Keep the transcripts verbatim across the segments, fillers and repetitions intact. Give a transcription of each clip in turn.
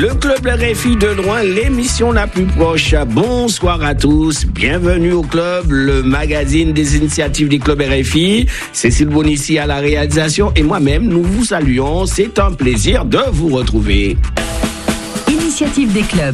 Le Club R F I de loin, l'émission la plus proche. Bonsoir à tous, bienvenue au Club, le magazine des initiatives du Club R F I. Cécile Bonissi à la réalisation et moi-même, nous vous saluons. C'est un plaisir de vous retrouver. Initiative des clubs.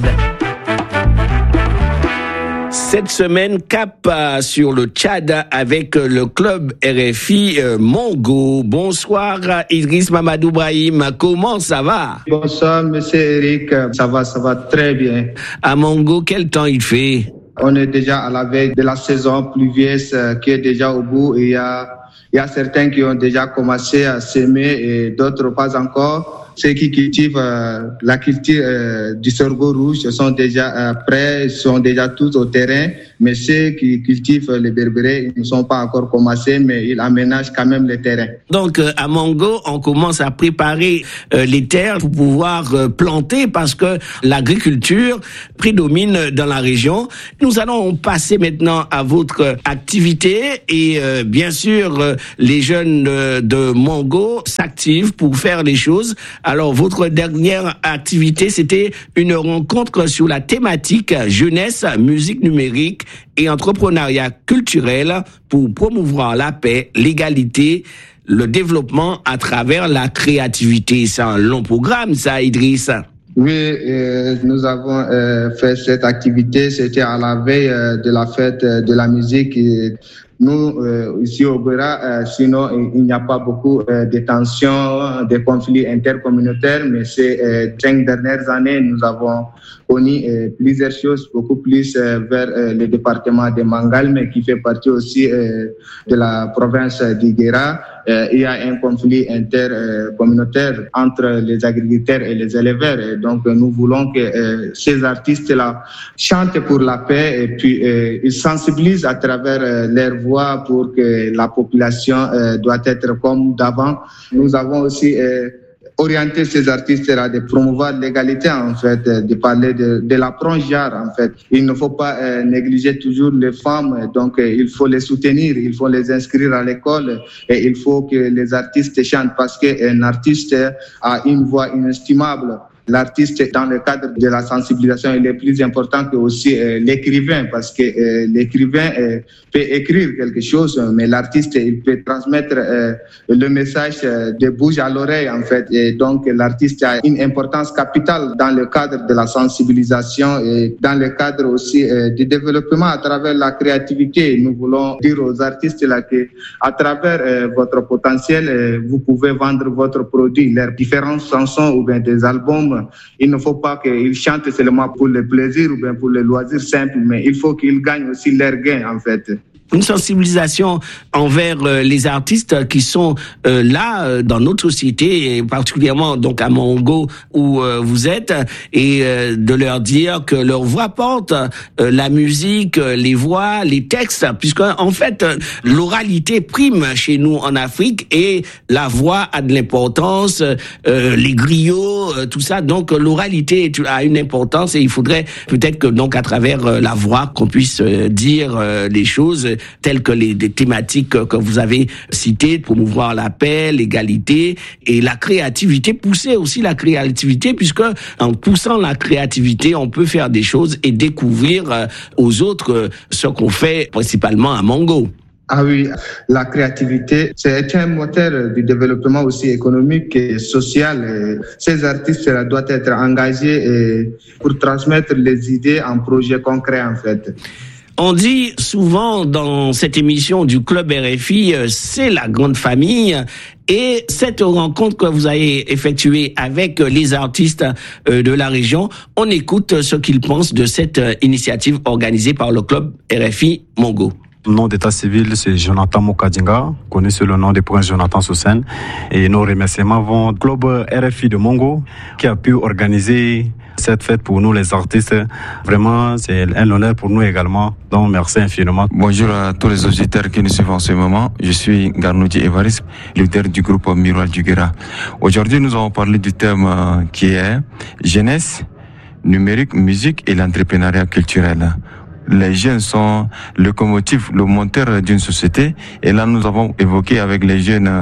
Cette semaine, cap sur le Tchad avec le club R F I euh, Mongo. Bonsoir Idriss Mamadou Brahim, comment ça va? Bonsoir monsieur Eric, ça va, ça va très bien. À Mongo, quel temps il fait? On est déjà à la veille de la saison pluvieuse qui est déjà au bout et il y a, il y a certains qui ont déjà commencé à s'aimer et d'autres pas encore. Ceux qui cultivent euh, la culture euh, du sorgho rouge sont déjà euh, prêts, sont déjà tous au terrain. Mais ceux qui cultivent les berbérés, ils ne sont pas encore commencés, mais ils aménagent quand même les terrains. Donc euh, à Mongo, on commence à préparer euh, les terres pour pouvoir euh, planter parce que l'agriculture prédomine dans la région. Nous allons passer maintenant à votre activité et euh, bien sûr, euh, les jeunes euh, de Mongo s'activent pour faire les choses. Alors, votre dernière activité, c'était une rencontre sur la thématique jeunesse, musique numérique et entrepreneuriat culturel pour promouvoir la paix, l'égalité, le développement à travers la créativité. C'est un long programme, ça, Idriss. Oui, euh, nous avons euh, fait cette activité. C'était à la veille euh, de la fête euh, de la musique. Et nous, euh, ici au Béra, euh, sinon, il n'y a pas beaucoup euh, de tensions, de conflits intercommunautaires, mais ces euh, cinq dernières années, nous avons connu euh, plusieurs choses, beaucoup plus euh, vers euh, le département de Mangal, mais qui fait partie aussi euh, de la province d'Iguera. Euh, il y a un conflit intercommunautaire entre les agriculteurs et les éleveurs. Et donc, nous voulons que euh, ces artistes-là chantent pour la paix et puis euh, ils sensibilisent à travers euh, leur voix pour que la population euh, doit être comme d'avant. Nous avons aussi euh, orienter ces artistes-là, de promouvoir l'égalité, en fait, de parler de, de l'approche genre, en fait. Il ne faut pas euh, négliger toujours les femmes, donc euh, il faut les soutenir, il faut les inscrire à l'école et il faut que les artistes chantent parce qu'un artiste a une voix inestimable. L'artiste, dans le cadre de la sensibilisation, il est plus important que aussi euh, l'écrivain, parce que euh, l'écrivain euh, peut écrire quelque chose, mais l'artiste, il peut transmettre euh, le message euh, de bouche à l'oreille, en fait. Et donc, l'artiste a une importance capitale dans le cadre de la sensibilisation et dans le cadre aussi euh, du développement à travers la créativité. Nous voulons dire aux artistes là que, à travers euh, votre potentiel, euh, vous pouvez vendre votre produit, leurs différentes chansons ou bien des albums. Il ne faut pas qu'ils chantent seulement pour le plaisir ou bien pour le loisir simple, mais il faut qu'ils gagnent aussi leur gain, en fait. Une sensibilisation envers euh, les artistes qui sont euh, là euh, dans notre société, et particulièrement donc à Mongo où euh, vous êtes, et euh, de leur dire que leur voix porte, euh, la musique, euh, les voix, les textes, puisque en fait euh, l'oralité prime chez nous en Afrique et la voix a de l'importance, euh, les griots, euh, tout ça. Donc l'oralité a une importance et il faudrait peut-être que donc à travers euh, la voix qu'on puisse euh, dire euh, les choses telles que les, les thématiques que vous avez citées, promouvoir la paix, l'égalité et la créativité, pousser aussi la créativité, puisque en poussant la créativité, on peut faire des choses et découvrir aux autres ce qu'on fait principalement à Mongo. Ah oui, la créativité, c'est un moteur du développement aussi économique et social. Ces artistes doivent être engagés pour transmettre les idées en projets concrets, en fait. On dit souvent dans cette émission du Club R F I, c'est la grande famille. Et cette rencontre que vous avez effectuée avec les artistes de la région, on écoute ce qu'ils pensent de cette initiative organisée par le Club R F I Mongo. Mon nom d'état civil, c'est Jonathan Mokadinga, connu sous le nom de prince Jonathan Soussen. Et nos remerciements vont au Club R F I de Mongo, qui a pu organiser cette fête pour nous les artistes. Vraiment, c'est un honneur pour nous également. Donc, merci infiniment. Bonjour à tous les auditeurs qui nous suivent en ce moment. Je suis Garnoudi Evaris, leader du groupe Miroir du Guéra. Aujourd'hui, nous allons parler du thème qui est jeunesse, numérique, musique et l'entrepreneuriat culturel. Les jeunes sont le locomotive, le moteur d'une société. Et là, nous avons évoqué avec les jeunes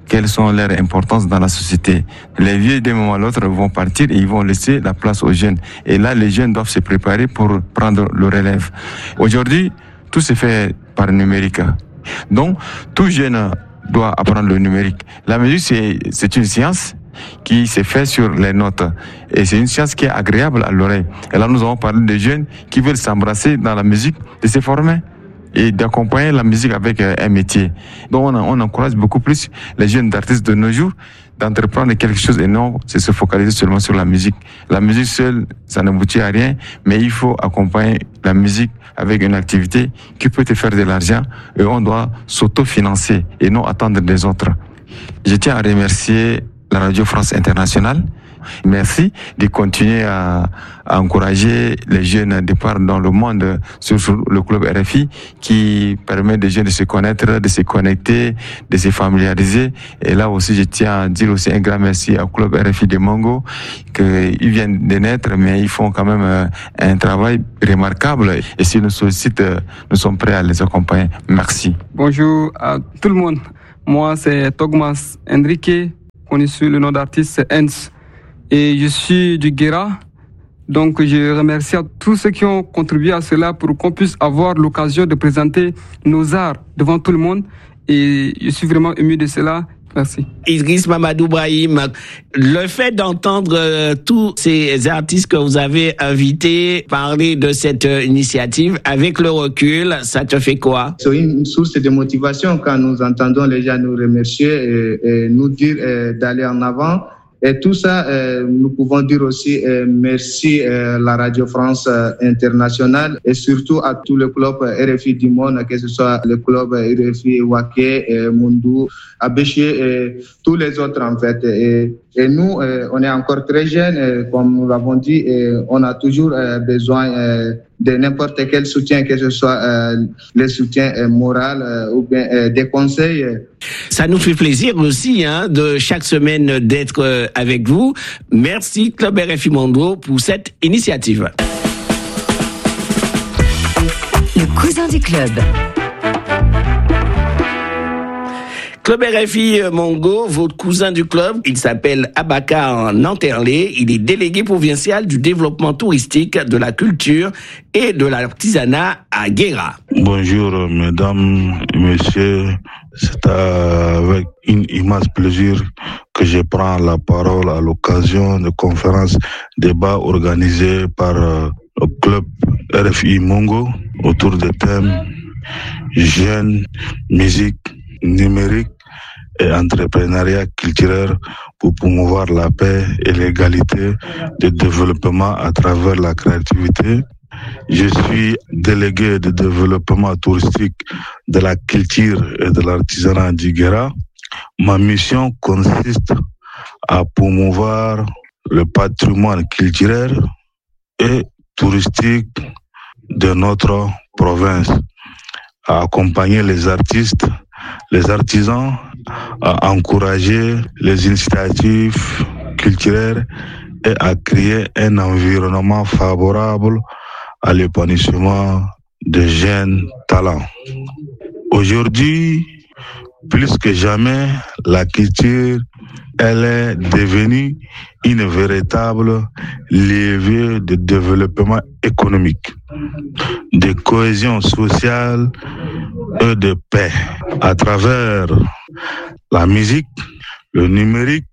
quelles sont leurs importances dans la société. Les vieux, d'un moment à l'autre, vont partir et ils vont laisser la place aux jeunes. Et là, les jeunes doivent se préparer pour prendre le relève. Aujourd'hui, tout se fait par numérique. Donc, tout jeune doit apprendre le numérique. La musique, c'est, c'est une science qui se fait sur les notes. Et c'est une science qui est agréable à l'oreille. Et là, nous avons parlé de jeunes qui veulent s'embrasser dans la musique, de se former et d'accompagner la musique avec un métier. Donc, on, on encourage beaucoup plus les jeunes d'artistes de nos jours d'entreprendre quelque chose et non de se focaliser seulement sur la musique. La musique seule, ça n'aboutit à rien, mais il faut accompagner la musique avec une activité qui peut te faire de l'argent et on doit s'autofinancer et non attendre des autres. Je tiens à remercier la Radio France Internationale. Merci de continuer à, à encourager les jeunes à départ dans le monde sur, sur le club R F I qui permet aux jeunes de se connaître, de se connecter, de se familiariser. Et là aussi, je tiens à dire aussi un grand merci au club R F I de Mongo qu'ils viennent de naître, mais ils font quand même un travail remarquable. Et s'ils nous sollicitent, nous sommes prêts à les accompagner. Merci. Bonjour à tout le monde. Moi, c'est Togmas Enrique, connu sous le nom d'artiste Hens. Et je suis du Guéra, donc je remercie à tous ceux qui ont contribué à cela pour qu'on puisse avoir l'occasion de présenter nos arts devant tout le monde. Et je suis vraiment ému de cela. Merci. Idriss Mamadou Brahim, le fait d'entendre euh, tous ces artistes que vous avez invités parler de cette euh, initiative, avec le recul, ça te fait quoi? C'est une source de motivation quand nous entendons les gens nous remercier et, et nous dire euh, d'aller en avant. Et tout ça, euh, nous pouvons dire aussi euh, merci euh, la Radio France euh, Internationale et surtout à tous les clubs R F I du monde, que ce soit le club R F I Waké, euh, Mundu, Abéché et tous les autres en fait. Et, et nous, euh, on est encore très jeunes, euh, comme nous l'avons dit, et on a toujours euh, besoin euh, de n'importe quel soutien, que ce soit euh, le soutien euh, moral euh, ou bien euh, des conseils. Ça nous fait plaisir aussi hein, de chaque semaine d'être euh, avec vous. Merci Club R F I Mongo pour cette initiative. Le cousin du club. Club R F I Mongo, votre cousin du club, il s'appelle Abakar Nanterlé. Il est délégué provincial du développement touristique, de la culture et de l'artisanat à Guéra. Bonjour mesdames et messieurs, c'est avec un immense plaisir que je prends la parole à l'occasion de conférences, débats organisés par le club R F I Mongo autour des thèmes jeunes, musique, numérique et entrepreneuriat culturel pour promouvoir la paix et l'égalité de développement à travers la créativité. Je suis délégué de développement touristique de la culture et de l'artisanat du Guéra. Ma mission consiste à promouvoir le patrimoine culturel et touristique de notre province, à accompagner les artistes, les artisans, à encourager les initiatives culturelles et à créer un environnement favorable à l'épanouissement de jeunes talents. Aujourd'hui, plus que jamais, la culture, elle est devenue une véritable levier de développement économique, de cohésion sociale et de paix. À travers la musique, le numérique,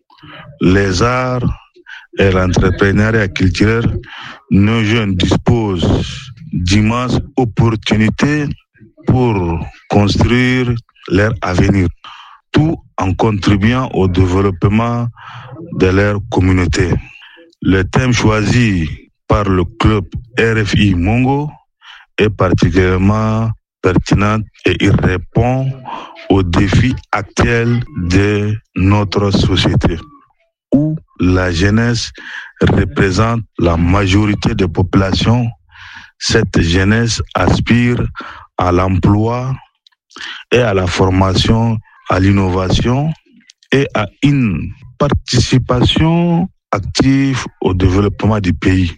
les arts et l'entrepreneuriat culturel, nos jeunes disposent d'immenses opportunités pour construire leur avenir, tout en contribuant au développement de leur communauté. Le thème choisi par le club R F I Mongo est particulièrement pertinent et il répond aux défis actuels de notre société, où la jeunesse représente la majorité des populations. Cette jeunesse aspire à l'emploi et à la formation, à l'innovation et à une participation active au développement du pays.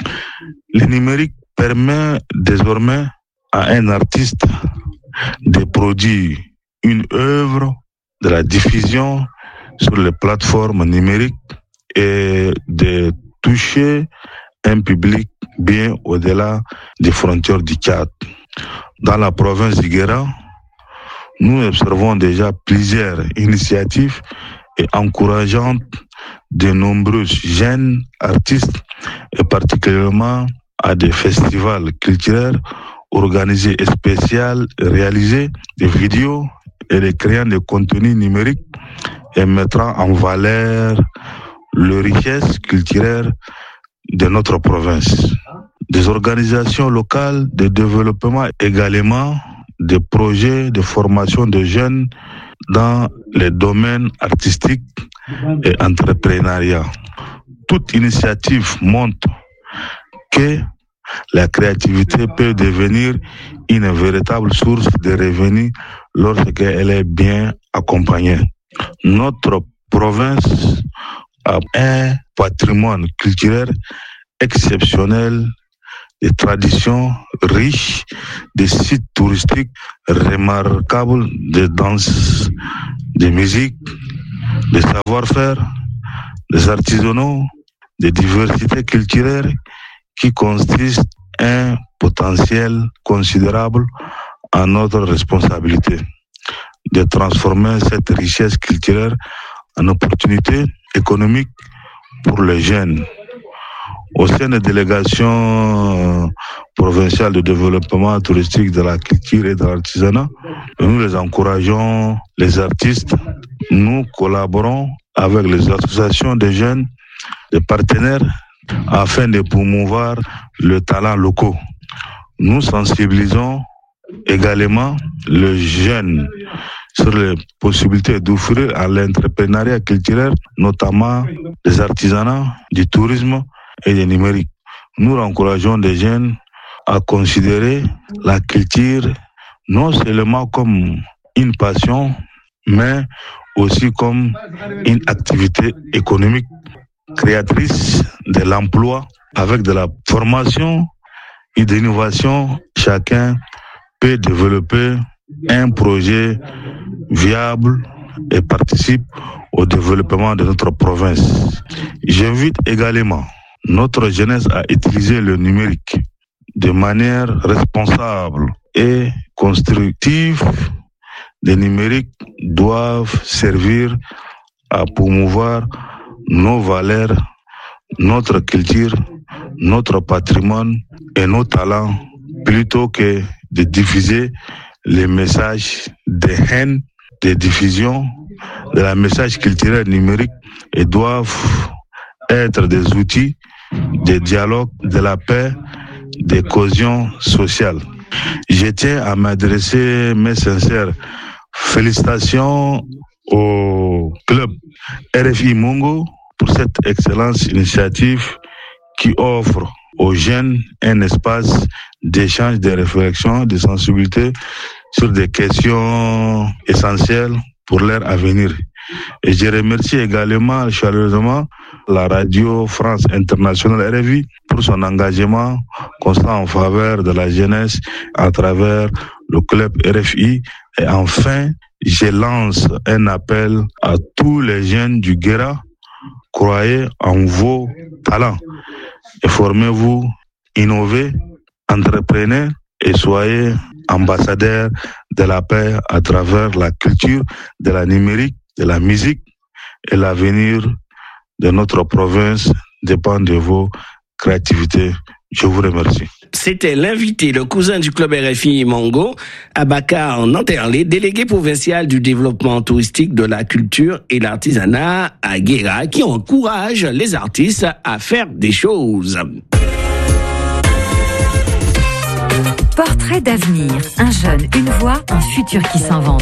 Le numérique permet désormais à un artiste de produire une œuvre de la diffusion sur les plateformes numériques et de toucher un public bien au-delà des frontières du Tchad. Dans la province du Guéra, nous observons déjà plusieurs initiatives et encourageantes de nombreux jeunes artistes et particulièrement à des festivals culturels organisés et spéciaux, réalisés des vidéos et les créant des contenus numériques et mettant en valeur les richesses culturelles de notre province. Des organisations locales de développement également, des projets de formation de jeunes dans les domaines artistiques et entrepreneuriat. Toute initiative montre que la créativité peut devenir une véritable source de revenus lorsqu'elle est bien accompagnée. Notre province a un patrimoine culturel exceptionnel, des traditions riches, des sites touristiques remarquables, des danses, des musiques, des savoir-faire, des artisanaux, des diversités culturelles qui constituent un potentiel considérable à notre responsabilité de transformer cette richesse culturelle en opportunité économique pour les jeunes. Au sein des délégations provinciales de développement touristique de la culture et de l'artisanat, nous les encourageons, les artistes, nous collaborons avec les associations de jeunes, des partenaires, afin de promouvoir le talent locaux. Nous sensibilisons également les jeunes sur les possibilités d'offrir à l'entrepreneuriat culturel, notamment des artisanats, du tourisme et du numérique. Nous encourageons les jeunes à considérer la culture non seulement comme une passion, mais aussi comme une activité économique créatrice de l'emploi avec de la formation et de l'innovation. Chacun peut développer un projet viable et participe au développement de notre province. J'invite également notre jeunesse à utiliser le numérique de manière responsable et constructive. Les numériques doivent servir à promouvoir nos valeurs, notre culture, notre patrimoine et nos talents, plutôt que de diffuser les messages de haine, de diffusion de la message culturel numérique, et doivent être des outils de dialogue, de la paix, de cohésion sociale. Je tiens à m'adresser mes sincères félicitations au club R F I Mongo pour cette excellente initiative qui offre aux jeunes un espace d'échange, de réflexion, de sensibilité sur des questions essentielles pour leur avenir. Et je remercie également chaleureusement la Radio France Internationale R F I pour son engagement constant en faveur de la jeunesse à travers le club R F I. Et enfin, je lance un appel à tous les jeunes du Guéra. Croyez en vos talents et formez-vous, innovez, entreprenez et soyez ambassadeurs de la paix à travers la culture, de la numérique, de la musique, et l'avenir de notre province dépend de vos créativités. Je vous remercie. C'était l'invité, le cousin du club R F I Mongo, Abakar Nanterlé, délégué provincial du développement touristique, de la culture et l'artisanat à Guéra, qui encourage les artistes à faire des choses. Portrait d'avenir, un jeune, une voix, un futur qui s'invente.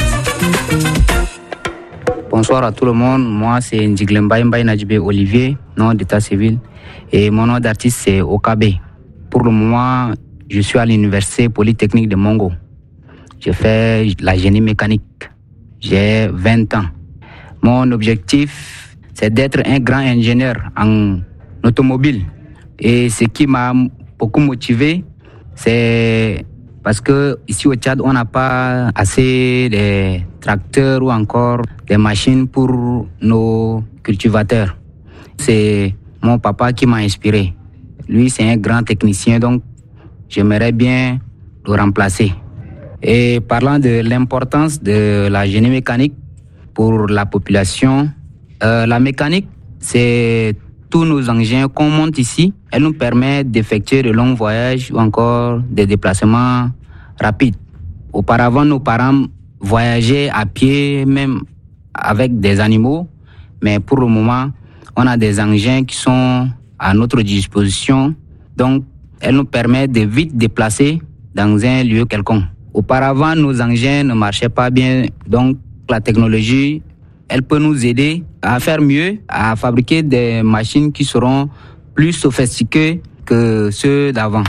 Bonsoir à tout le monde, moi c'est Ndjiglembaye Mbaye Nadjibé Olivier, nom d'état civil, et mon nom d'artiste c'est Okabe. Pour le moment, je suis à l'université polytechnique de Mongo. Je fais la génie mécanique. J'ai vingt ans. Mon objectif, c'est d'être un grand ingénieur en automobile. Et ce qui m'a beaucoup motivé, c'est Parce que ici au Tchad, on n'a pas assez de tracteurs ou encore des machines pour nos cultivateurs. C'est mon papa qui m'a inspiré. Lui, c'est un grand technicien, donc j'aimerais bien le remplacer. Et parlant de l'importance de la génie mécanique pour la population, euh, la mécanique, c'est tous nos engins qu'on monte ici. Elle nous permet d'effectuer de longs voyages ou encore des déplacements rapides. Auparavant, nos parents voyageaient à pied, même avec des animaux. Mais pour le moment, on a des engins qui sont à notre disposition. Donc, elle nous permet de vite déplacer dans un lieu quelconque. Auparavant, nos engins ne marchaient pas bien. Donc, la technologie, elle peut nous aider à faire mieux, à fabriquer des machines qui seront plus sophistiquées que ceux d'avant.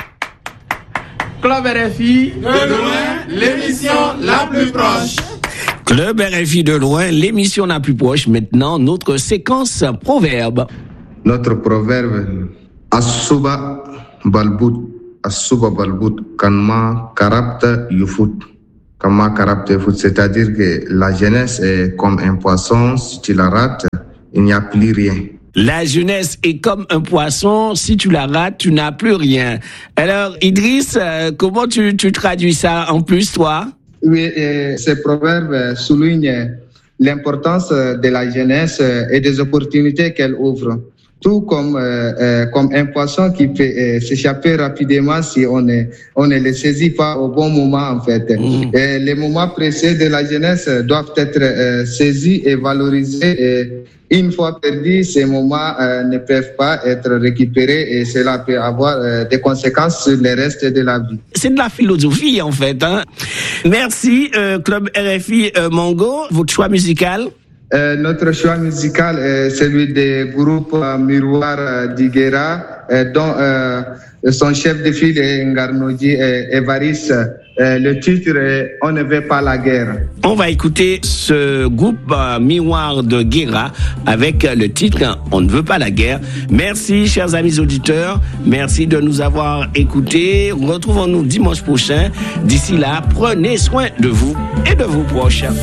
Club R F I, de loin, l'émission la plus proche. Club R F I de loin, l'émission la plus proche. Maintenant, notre séquence proverbe. Notre proverbe, Asuba Balbout, Asuba Balbout, Kanma Karapta Yufut. Kanma Karapta Yufut, c'est-à-dire que la jeunesse est comme un poisson, si tu la rates, il n'y a plus rien. La jeunesse est comme un poisson, si tu la rates, tu n'as plus rien. Alors, Idriss, euh, comment tu, tu traduis ça en plus, toi? Oui, euh, ce proverbe souligne l'importance de la jeunesse et des opportunités qu'elle ouvre. Tout comme euh, euh, comme un poisson qui peut euh, s'échapper rapidement si on ne on ne le saisit pas au bon moment en fait. Mmh. Et les moments précieux de la jeunesse doivent être euh, saisis et valorisés. Et une fois perdus, ces moments euh, ne peuvent pas être récupérés et cela peut avoir euh, des conséquences sur le reste de la vie. C'est de la philosophie en fait. Hein? Merci euh, Club R F I euh, Mongo. Votre choix musical? Euh, notre choix musical est celui du groupe euh, Miroir euh, d'Iguera, euh, dont euh, son chef de file est Ngarnoudi Evaris. Euh, le titre est « On ne veut pas la guerre ». On va écouter ce groupe euh, Miroir de Guéra avec euh, le titre « On ne veut pas la guerre ». Merci, chers amis auditeurs. Merci de nous avoir écoutés. Retrouvons-nous dimanche prochain. D'ici là, prenez soin de vous et de vos proches.